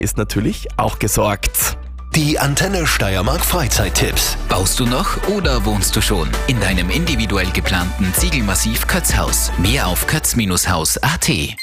ist natürlich auch gesorgt. Die Antenne Steiermark Freizeittipps. Baust du noch oder wohnst du schon in deinem individuell geplanten Ziegelmassiv Kötzhaus? Mehr auf kötz-haus.at.